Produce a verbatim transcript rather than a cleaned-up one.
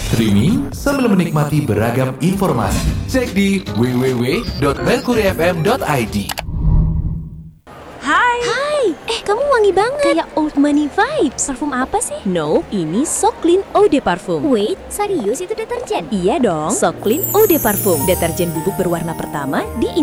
Streaming sambil menikmati beragam informasi. Cek di w w w dot mercury f m dot i d. Hai. Hai. Eh, kamu wangi banget. Kayak old money vibes. Parfum apa sih? No, ini So Clean Eau de Parfum. Wait, serius itu deterjen? Iya dong. So Clean Eau de Parfum, deterjen bubuk berwarna pertama di